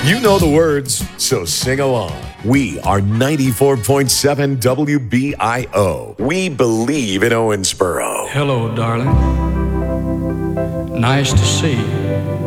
You know the words, so sing along. We are 94.7 WBIO. We believe in Owensboro. Hello, darling. Nice to see you.